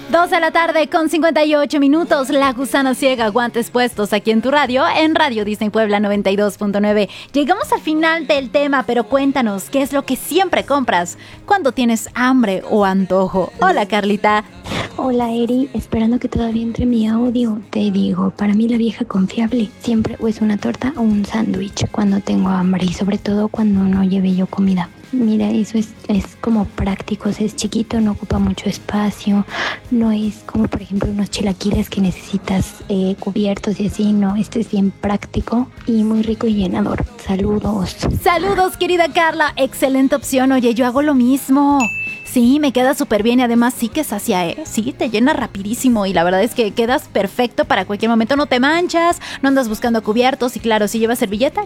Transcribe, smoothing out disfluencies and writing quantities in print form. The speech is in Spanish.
2 de la tarde con 58 minutos. La gusana ciega, guantes puestos aquí en tu radio, en Radio Disney Puebla 92.9. Llegamos al final del tema, pero cuéntanos, ¿qué es lo que siempre compras cuando tienes hambre o antojo? Hola, Carlita. Hola, Eri, esperando que todavía entre mi audio, te digo, para mí la vieja confiable siempre o es una torta o un sándwich cuando tengo hambre y sobre todo cuando no lleve yo comida. Mira, eso es como práctico, o sea, es chiquito, no ocupa mucho espacio, no es como por ejemplo unos chilaquiles que necesitas cubiertos y así, no, este es bien práctico y muy rico y llenador. Saludos. Saludos, querida Carla, excelente opción. Oye, yo hago lo mismo. Sí, me queda súper bien y además sí que sacia, sí, te llena rapidísimo y la verdad es que quedas perfecto para cualquier momento, no te manchas, no andas buscando cubiertos y claro, si llevas servilleta,